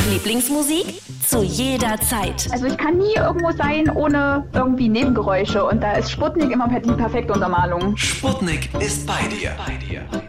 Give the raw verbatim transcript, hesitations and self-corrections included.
Lieblingsmusik zu jeder Zeit. Also ich kann nie irgendwo sein ohne irgendwie Nebengeräusche und da ist Sputnik immer die perfekte Untermalung. Sputnik ist bei dir. Bei dir.